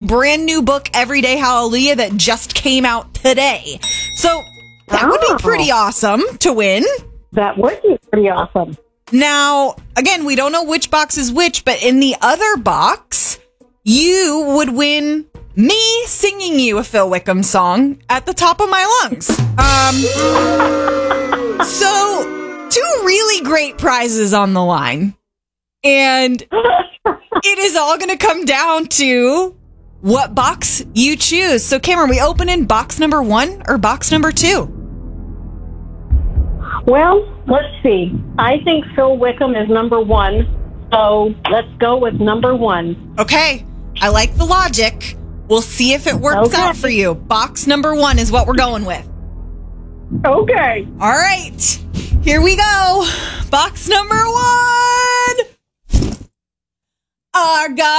brand new book, Everyday Hallelujah, that just came out today. So that would be pretty awesome to win. That would be pretty awesome. Now, again, we don't know which box is which, but in the other box, you would win me singing you a Phil Wickham song at the top of my lungs. So, 2 really great prizes on the line. And it is all going to come down to what box you choose. So, Cameron, we open in box number 1 or box number 2? Well, let's see. I think Phil Wickham is number 1, so let's go with number 1. Okay, I like the logic. We'll see if it works out for you. Box number 1 is what we're going with. Okay. All right, here we go. Box number 1. Our God.